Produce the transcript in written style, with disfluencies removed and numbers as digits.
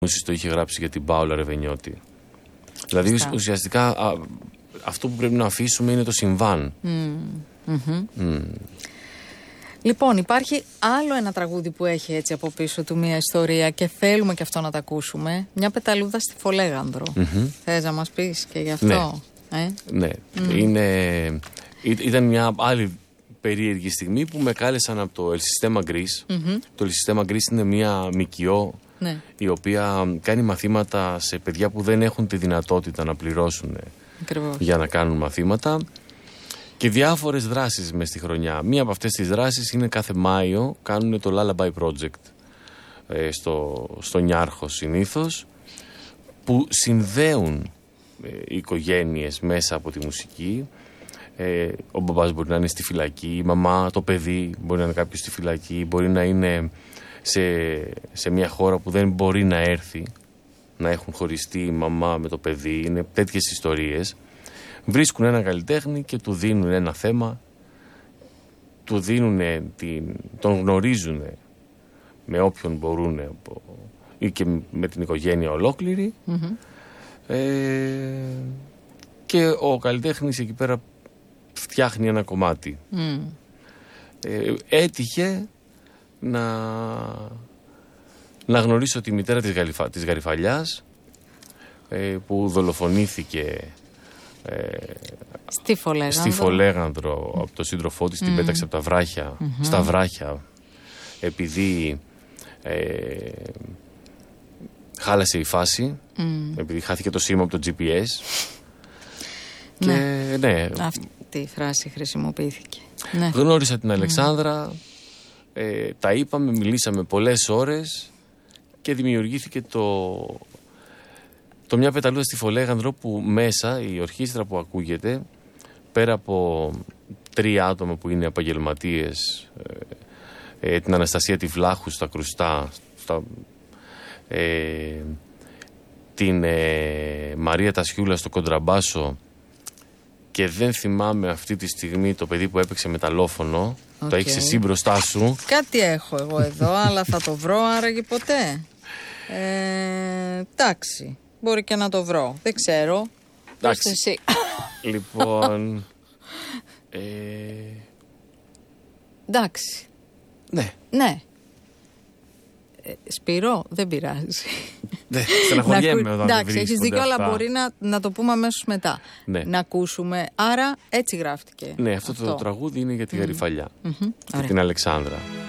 το είχε γράψει για την Πάολα Ρεβενιώτη. Δηλαδή ουσιαστικά αυτό που πρέπει να αφήσουμε είναι το συμβάν. Λοιπόν, υπάρχει άλλο ένα τραγούδι που έχει έτσι από πίσω του μια ιστορία και θέλουμε και αυτό να το ακούσουμε. Μια πεταλούδα στη Φολέγανδρο. Θες να μας πεις και γι' αυτό? Ναι. Ήταν μια άλλη περίεργη στιγμή που με κάλεσαν από το El Sistema Gris. Το El Sistema Gris είναι μια ΜΚΟ η οποία κάνει μαθήματα σε παιδιά που δεν έχουν τη δυνατότητα να πληρώσουν για να κάνουν μαθήματα. Και διάφορες δράσεις μες στη χρονιά. Μία από αυτές τις δράσεις είναι κάθε Μάιο κάνουν το Lullaby Project στο Νιάρχος συνήθως, που συνδέουν οικογένειες μέσα από τη μουσική. Ο μπαμπάς μπορεί να είναι στη φυλακή, η μαμά, το παιδί μπορεί να είναι κάποιος στη φυλακή, μπορεί να είναι σε μια χώρα που δεν μπορεί να έρθει, να έχουν χωριστεί η μαμά με το παιδί. Είναι τέτοιες ιστορίες. Βρίσκουν έναν καλλιτέχνη και του δίνουν ένα θέμα, του δίνουν τον γνωρίζουν με όποιον μπορούν ή και με την οικογένεια ολόκληρη, και ο καλλιτέχνης εκεί πέρα φτιάχνει ένα κομμάτι. Έτυχε να γνωρίσω τη μητέρα της Γαριφαλιάς, που δολοφονήθηκε στη Φολέγανδρο από τον σύντροφό της. Την πέταξε από τα βράχια, στα βράχια, επειδή χάλασε η φάση, επειδή χάθηκε το σήμα από το GPS. Και αυτή η φράση χρησιμοποιήθηκε. Γνώρισα την Αλεξάνδρα, τα είπαμε, μιλήσαμε πολλές ώρες και δημιουργήθηκε το Μια πεταλούδα στη Φολέγανδρο, που μέσα η ορχήστρα που ακούγεται, πέρα από 3 άτομα που είναι επαγγελματίες, την Αναστασία τη Βλάχου στα κρουστά, την Μαρία Τασιούλα στο κοντραμπάσο, και δεν θυμάμαι αυτή τη στιγμή το παιδί που έπαιξε μεταλλόφωνο. Το έχεις εσύ μπροστά σου. Κάτι έχω εγώ εδώ, αλλά θα το βρω άραγε ποτέ? Εντάξει, μπορεί και να το βρω, δεν ξέρω. Εντάξει, εσύ. Λοιπόν, εντάξει. Ναι. Σπύρο, δεν πειράζει. Στεναχωριέμαι όταν δεν εντάξει, έχεις δίκιο, αλλά μπορεί να το πούμε αμέσως μετά. Να ακούσουμε. Άρα έτσι γράφτηκε. Ναι, αυτό το τραγούδι είναι για τη Γαριφαλιά και την Αλεξάνδρα.